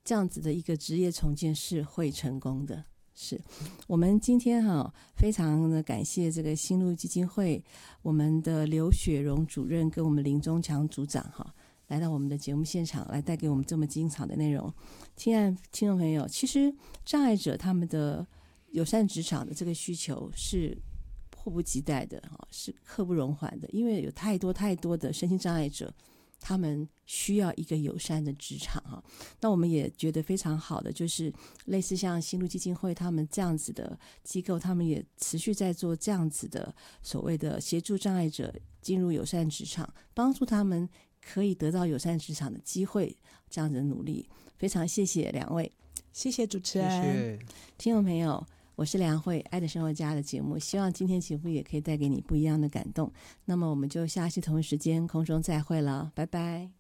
这样子的一个职业重建是会成功的。是我们今天非常的感谢这个新路基金会我们的刘雪蓉主任跟我们林宗强组长来到我们的节目现场，来带给我们这么精彩的内容。亲爱的听众朋友，其实障碍者他们的友善职场的这个需求是迫不及待的，是刻不容缓的，因为有太多的身心障碍者，他们需要一个友善的职场那我们也觉得非常好的，就是类似像新路基金会他们这样子的机构，他们也持续在做这样子的所谓的协助障碍者进入友善职场，帮助他们可以得到友善职场的机会，这样子的努力。非常谢谢两位。 谢谢主持人。 谢谢听众朋友，我是梁慧，爱的生活家的节目，希望今天节目也可以带给你不一样的感动。那么我们就下期同一时间空中再会了，拜拜。